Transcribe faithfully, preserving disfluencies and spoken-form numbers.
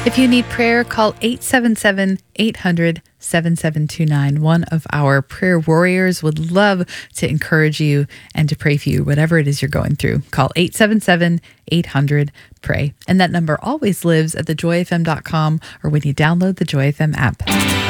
If you need prayer, call eight seven seven, eight hundred, seven seven two nine. One of our prayer warriors would love to encourage you and to pray for you, whatever it is you're going through. Call eight seven seven, eight hundred, pray. And that number always lives at the joy f m dot com or when you download the Joy F M app.